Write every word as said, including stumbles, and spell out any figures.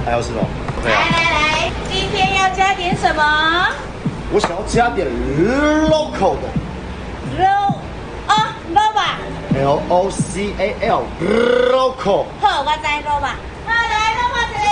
还有是什么？对来啊， 来来，今天要加点什么？ 我想要加点 local 的肉哦，肉吧， ，L O C A L local。 好，我知肉吧。